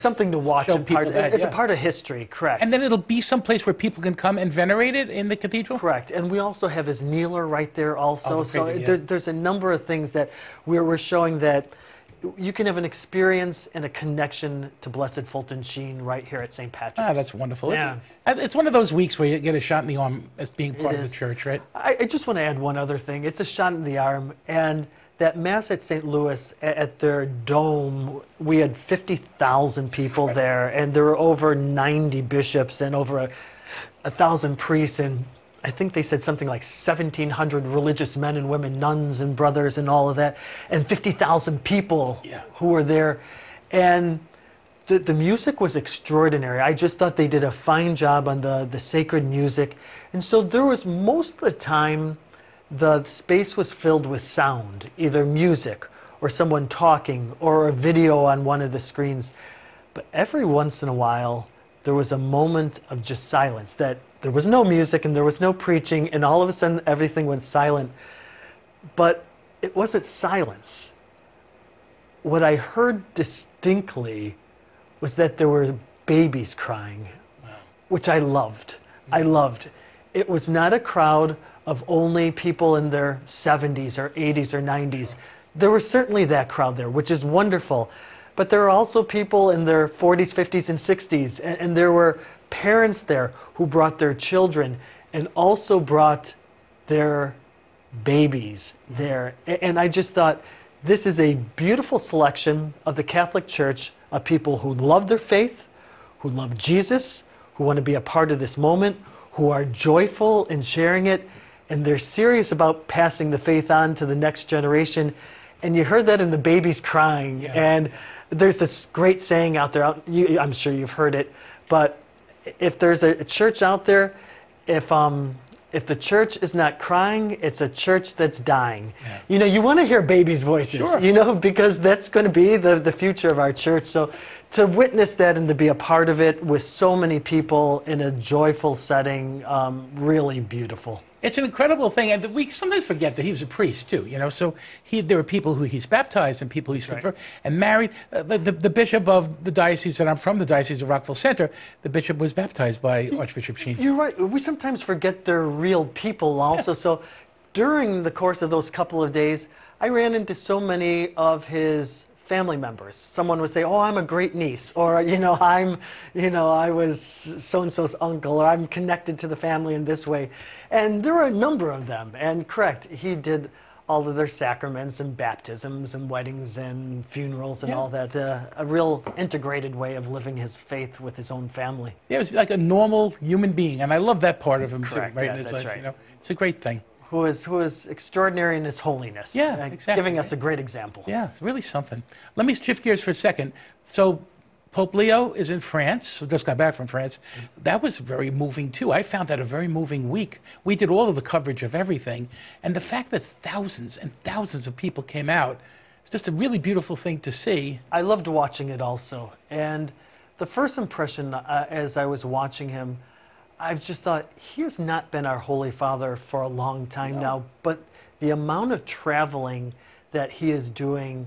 something to watch show and people that, it's yeah. a part of history, correct. And then it'll be someplace where people can come and venerate it in the cathedral? Correct. And we also have his kneeler right there also. Oh, So yeah. there's a number of things that we're showing that you can have an experience and a connection to Blessed Fulton Sheen right here at St. Patrick's. Ah, that's wonderful. Yeah. It's one of those weeks where you get a shot in the arm as being part of the is. church, right? I just want to add one other thing. It's a shot in the arm, and that Mass at St. Louis at their dome, we had 50,000 people there, and there were over 90 bishops and over 1,000 priests, and I think they said something like 1,700 religious men and women, nuns and brothers and all of that, and 50,000 people who were there. And the music was extraordinary. I just thought they did a fine job on the sacred music. And so there was, most of the time, the space was filled with sound, either music or someone talking or a video on one of the screens. But every once in a while, there was a moment of just silence, that there was no music and there was no preaching, and all of a sudden everything went silent. But it wasn't silence. What I heard distinctly was that there were babies crying, which I loved. I loved. It was not a crowd of only people in their 70s or 80s or 90s. There was certainly that crowd there, which is wonderful. But there were also people in their 40s, 50s, and 60s. And there were parents there who brought their children and also brought their babies there. And I just thought, this is a beautiful selection of the Catholic Church, of people who love their faith, who love Jesus, who want to be a part of this moment, who are joyful in sharing it, and they're serious about passing the faith on to the next generation. And you heard that in the babies crying. And there's this great saying out there, I'm sure you've heard it, but if there's a church out there, if the church is not crying, it's a church that's dying. You know, you want to hear babies' voices, you know, because that's going to be the future of our church. So to witness that and to be a part of it with so many people in a joyful setting, really beautiful. It's an incredible thing, and we sometimes forget that he was a priest too. You know, so there were people who he's baptized and people he's confirmed and married. The bishop of the diocese that I'm from, the Diocese of Rockville Centre, the bishop was baptized by Archbishop Sheen. You're right. We sometimes forget they're real people also. So during the course of those couple of days, I ran into so many of his family members. Someone would say, "Oh, I'm a great niece," or I was so-and-so's uncle, or I'm connected to the family in this way. And there were a number of them. And correct, he did all of their sacraments and baptisms and weddings and funerals and all that. A real integrated way of living his faith with his own family. Yeah, it was like a normal human being, and I love that part of him too, right? Yeah, in his that's life, right. You know, it's a great thing. Who is extraordinary in his holiness. Yeah, exactly. Giving us a great example. Yeah, it's really something. Let me shift gears for a second. So Pope Leo is in France, just got back from France. That was very moving too. I found that a very moving week. We did all of the coverage of everything. And the fact that thousands and thousands of people came out, it's just a really beautiful thing to see. I loved watching it also. And the first impression as I was watching him, I've just thought, he has not been our Holy Father for a long time now, but the amount of traveling that he is doing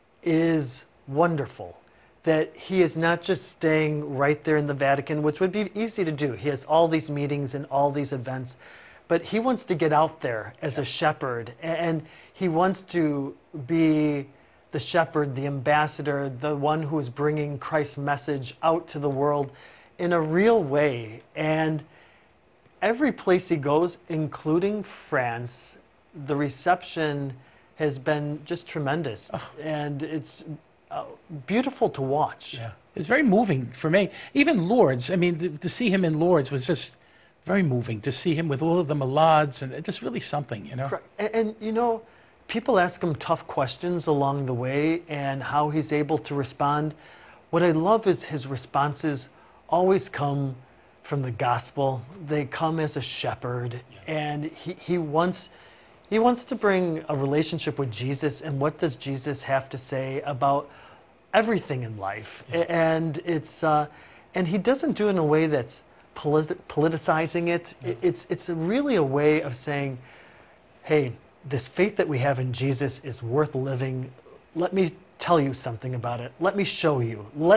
is wonderful. That he is not just staying right there in the Vatican, which would be easy to do. He has all these meetings and all these events, but he wants to get out there as a shepherd, and he wants to be the shepherd, the ambassador, the one who is bringing Christ's message out to the world in a real way. And every place he goes, including France, the reception has been just tremendous. And it's beautiful to watch. Yeah, it's very moving for me. Even Lourdes, I mean, to see him in Lourdes was just very moving, to see him with all of the malades, and it's just really something, you know? And you know, people ask him tough questions along the way and how he's able to respond. What I love is his responses always come from the gospel. They come as a shepherd, and he wants to bring a relationship with Jesus, and what does Jesus have to say about everything in life? And it's and he doesn't do it in a way that's politicizing it. It's really a way of saying, hey, this faith that we have in Jesus is worth living. Let me tell you something about it. Let me show you.